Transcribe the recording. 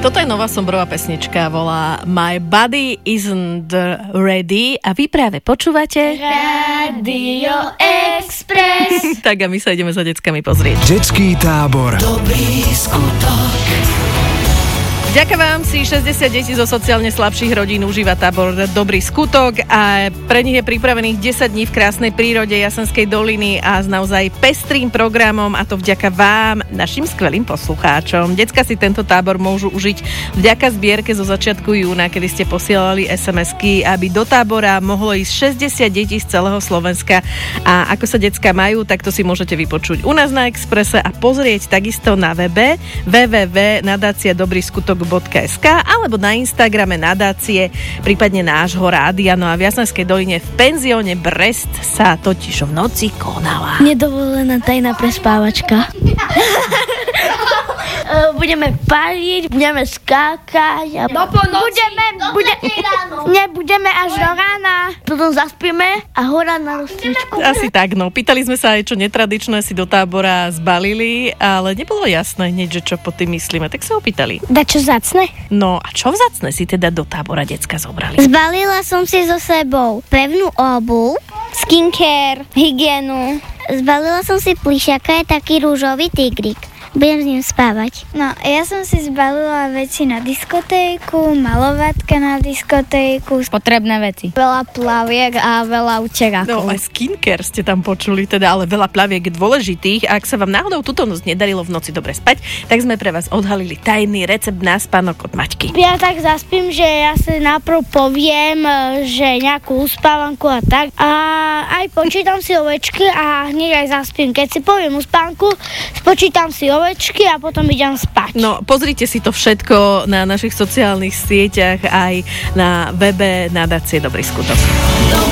Toto je nová sombrová pesnička, volá My Body Isn't Ready a vy práve počúvate Radio Express. Tak a my sa ideme za deckami pozrieť. Detský tábor. Dobrý skutok. Ďakujem vám, si 60 detí zo sociálne slabších rodín užíva tábor Dobrý skutok a pre nich je pripravených 10 dní v krásnej prírode Jasenskej doliny a s naozaj pestrým programom, a to vďaka vám, našim skvelým poslucháčom. Decka si tento tábor môžu užiť vďaka zbierke zo začiatku júna, kedy ste posielali SMS-ky, aby do tábora mohlo ísť 60 detí z celého Slovenska. A ako sa decka majú, tak to si môžete vypočuť u nás na Expresse a pozrieť takisto na webe www.nadáciadobryskutok.sk alebo na Instagrame nadácie, prípadne nášho rádia. No a v Jasenskej doline v penzióne Brest sa totiž v noci konala nedovolená tajná prespávačka. Budeme paliť, budeme skákať a budeme až do rána. Potom zaspíme a hora na rozcvičku. Asi tak, no. Pýtali sme sa aj, čo netradičné si do tábora zbalili, ale nebolo jasné hneď, že čo pod tým myslíme. Tak sa opýtali. Dačo vzácne? No a čo vzácne si teda do tábora decka zobrali? Zbalila som si so sebou pevnú obuv, skincare, hygienu. Zbalila som si plišaka, je taký rúžový tigrik. Budem s ním spávať. No, ja som si zbalila veci na diskotéku, malovatka na diskotéku. Potrebné veci. Veľa plaviek a veľa uterákov. No, aj skincare ste tam počuli, teda, ale veľa plaviek dôležitých. A ak sa vám náhodou túto noc nedarilo v noci dobre spať, tak sme pre vás odhalili tajný recept na spánok od Maťky. Ja tak zaspím, že ja si najprv poviem, že nejakú uspávanku a tak. A aj počítam si ovečky a hneď aj zaspím. Keď si poviem uspánku, spočítam si ovečky a potom idem spať. No, pozrite si to všetko na našich sociálnych sieťach aj na webe nadácie Dobrý skutok.